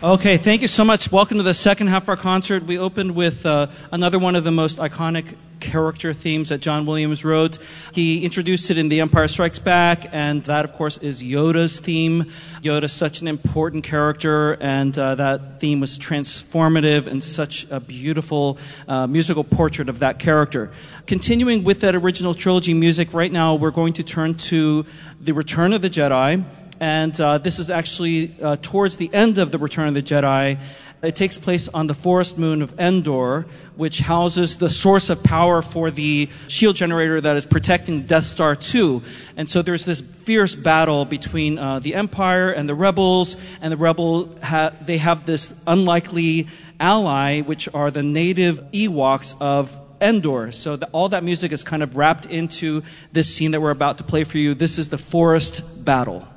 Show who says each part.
Speaker 1: Okay, thank you so much. Welcome to the second half of our concert. We opened with another one of the most iconic character themes that John Williams wrote. He introduced it in The Empire Strikes Back, and that, of course, is Yoda's theme. Yoda's such an important character, and that theme was transformative and such a beautiful musical portrait of that character. Continuing with that original trilogy music, right now we're going to turn to The Return of the Jedi. And this is actually towards the end of The Return of the Jedi. It takes place on the forest moon of Endor, which houses the source of power for the shield generator that is protecting Death Star 2. And so there's this fierce battle between the Empire and the Rebels, and the Rebels they have this unlikely ally, which are the native Ewoks of Endor. So all that music is kind of wrapped into this scene that we're about to play for you. This is the forest battle.